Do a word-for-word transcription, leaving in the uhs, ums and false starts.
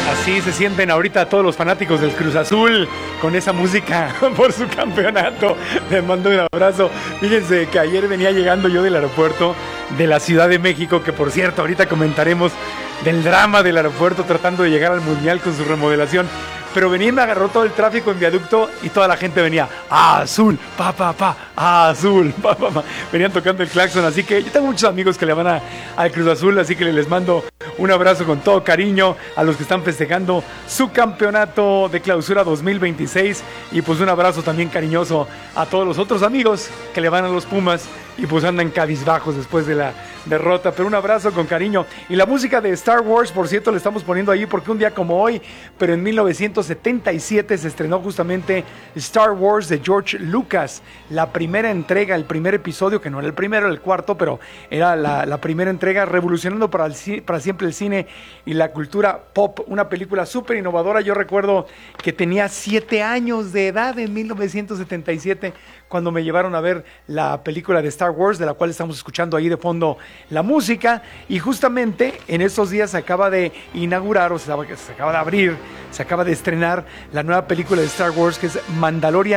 Así se sienten ahorita todos los fanáticos del Cruz Azul con esa música por su campeonato. Les mando un abrazo. Fíjense que ayer venía llegando yo del aeropuerto de la Ciudad de México, que por cierto ahorita comentaremos del drama del aeropuerto tratando de llegar al Mundial con su remodelación. Pero venía y me agarró todo el tráfico en viaducto y toda la gente venía, ¡ah, azul! ¡Pa, pa, pa! ¡Ah, azul! ¡Pa, pa, pa! Venían tocando el claxon, así que yo tengo muchos amigos que le van a, al Cruz Azul, así que les mando un abrazo con todo cariño a los que están festejando su campeonato de clausura dos mil veintiséis y pues un abrazo también cariñoso a todos los otros amigos que le van a los Pumas y pues andan cabizbajos después de la derrota, pero un abrazo con cariño. Y la música de Star Wars, por cierto, le estamos poniendo ahí porque un día como hoy, pero en mil novecientos setenta y siete se estrenó justamente Star Wars de George Lucas, la primera entrega, el primer episodio, que no era el primero, era el cuarto, pero era la, la primera entrega, revolucionando para, el, para siempre el cine y la cultura pop, una película súper innovadora. Yo recuerdo que tenía siete años de edad en mil novecientos setenta y siete cuando me llevaron a ver la película de Star Wars, de la cual estamos escuchando ahí de fondo la música, y justamente en estos días se acaba de inaugurar, o sea, se acaba de abrir, se acaba de estrenar la nueva película de Star Wars, que es Mandalorian